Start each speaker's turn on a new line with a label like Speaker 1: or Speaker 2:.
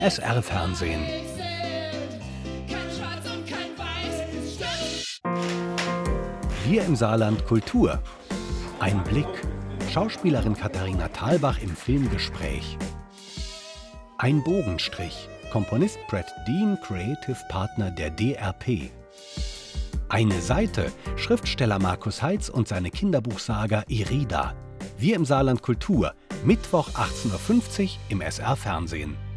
Speaker 1: SR Fernsehen. Wir im Saarland Kultur. Ein Blick. Schauspielerin Katharina Thalbach im Filmgespräch. Ein Bogenstrich. Komponist Brad Dean, Creative Partner der DRP. Eine Seite. Schriftsteller Markus Heitz und seine Kinderbuchsaga Irida. Wir im Saarland Kultur. Mittwoch 18:50 Uhr im SR Fernsehen.